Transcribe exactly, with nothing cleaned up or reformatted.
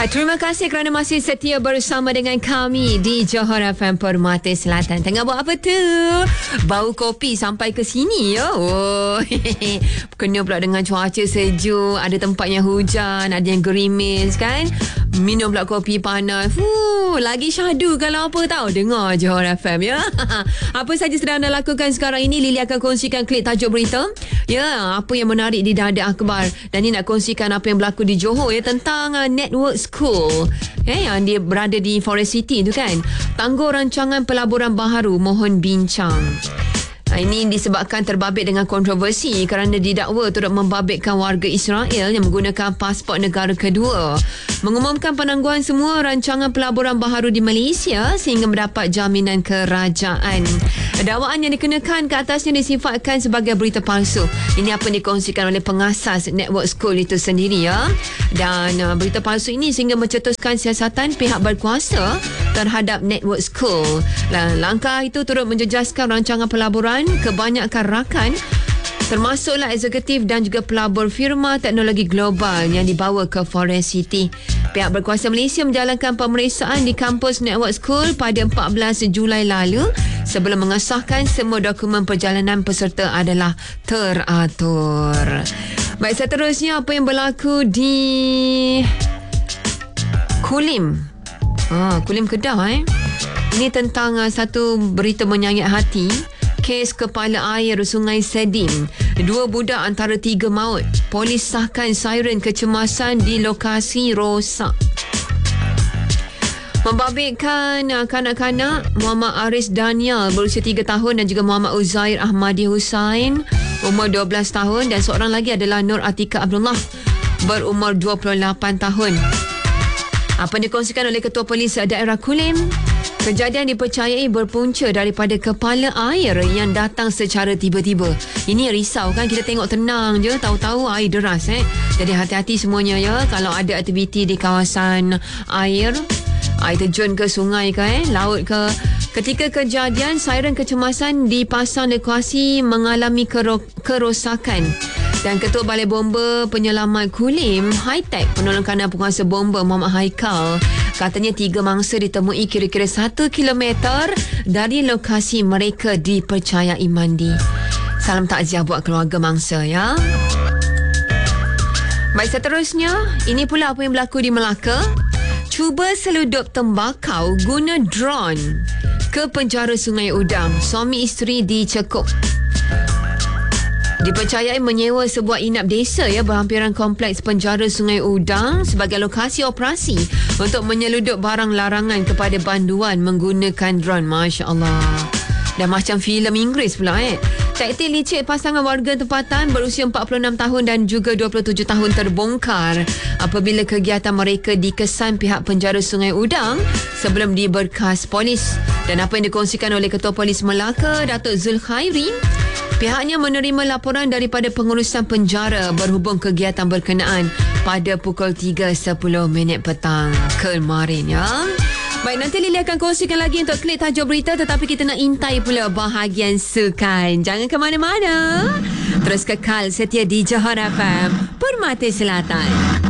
Hai, terima kasih kerana masih setia bersama dengan kami di Johor F M Permata Selatan. Tengah buat apa tu? Bau kopi sampai ke sini ya. Oh, kena pula dengan cuaca sejuk, ada tempat yang hujan, ada yang gerimis kan. Minum pula kopi panas. Fuh, lagi syahdu kalau apa tahu. Dengar Johor F M ya. Apa saja sedang anda lakukan sekarang ini? Lily akan kongsikan klip tajuk berita. Ya, apa yang menarik di dada akhbar. Dan ni nak kongsikan apa yang berlaku di Johor ya, tentang uh, Network School eh, yang dia berada di Forest City tu kan. Tangguh rancangan pelaburan baharu, mohon bincang. Ini disebabkan terbabit dengan kontroversi kerana didakwa turut membabitkan warga Israel yang menggunakan pasport negara kedua. Mengumumkan penangguhan semua rancangan pelaburan baharu di Malaysia sehingga mendapat jaminan kerajaan. Dakwaan yang dikenakan ke atasnya disifatkan sebagai berita palsu. Ini apa yang dikongsikan oleh pengasas Network School itu sendiri ya. Dan uh, berita palsu ini sehingga mencetuskan siasatan pihak berkuasa terhadap Network School. Langkah itu turut menjejaskan rancangan pelaburan kebanyakan rakan termasuklah eksekutif dan juga pelabur firma teknologi global yang dibawa ke Forest City. Pihak berkuasa Malaysia menjalankan pemeriksaan di kampus Network School pada empat belas Julai lalu sebelum mengesahkan semua dokumen perjalanan peserta adalah teratur. Baik, seterusnya apa yang berlaku di Kulim. Ah, Kulim Kedah eh. Ini tentang uh, satu berita menyayat hati. Kes kepala air Sungai Sedim. Dua budak antara tiga maut. Polis sahkan siren kecemasan di lokasi rosak. Membabitkan uh, kanak-kanak, Muhammad Aris Daniel berusia tiga tahun dan juga Muhammad Uzair Ahmadi Hussain umur dua belas tahun dan seorang lagi adalah Nur Atika Abdullah berumur dua puluh lapan tahun. Apa yang dikongsikan oleh Ketua Polis Daerah Kulim, kejadian dipercayai berpunca daripada kepala air yang datang secara tiba-tiba. Ini risau kan, kita tengok tenang je, tahu-tahu air deras eh. Jadi hati-hati semuanya ya, kalau ada aktiviti di kawasan air, air terjun ke sungai ke eh, laut ke. Ketika kejadian, siren kecemasan dipasang lokasi mengalami kero- kerosakan. Dan Ketua Balai Bomba Penyelamat Kulim High-Tech Penolong Kanan Penguasa Bomba Muhammad Haikal katanya tiga mangsa ditemui kira-kira satu kilometer dari lokasi mereka dipercayai mandi. Salam takziah buat keluarga mangsa ya. Baik, seterusnya ini pula apa yang berlaku di Melaka. Cuba seludup tembakau guna drone ke penjara Sungai Udang. Suami isteri dicekuk. Dipercayai menyewa sebuah inap desa ya berhampiran kompleks penjara Sungai Udang sebagai lokasi operasi untuk menyeludup barang larangan kepada banduan menggunakan drone. Masya Allah. Dan macam filem Inggeris pula eh. Taktik licik pasangan warga tempatan berusia empat puluh enam tahun dan juga dua puluh tujuh tahun terbongkar apabila kegiatan mereka dikesan pihak penjara Sungai Udang sebelum diberkas polis. Dan apa yang dikongsikan oleh Ketua Polis Melaka, Datuk Zul Khairi, pihaknya menerima laporan daripada pengurusan penjara berhubung kegiatan berkenaan pada pukul tiga sepuluh minit petang kemarin ya. Baik, nanti Lily akan kongsikan lagi untuk klip tajuk berita, tetapi kita nak intai pula bahagian sukan. Jangan ke mana-mana. Terus kekal setia di Johor F M Permata Selatan.